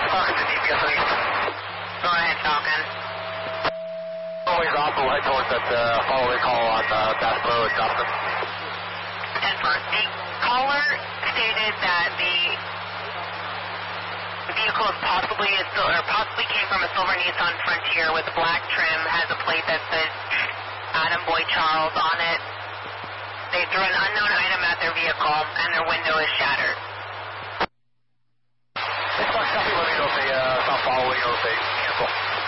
talking to DPS East. Go ahead, Falcon. Always off, we'll head towards that following call on Bass Pro and Johnson. 10-4. The caller stated that the vehicle possibly came from a silver Nissan Frontier with a black trim, has a plate that says Adam Boy Charles on it. They threw an unknown item at their vehicle and their window is shattered. Copy, let me know if they stop following or if they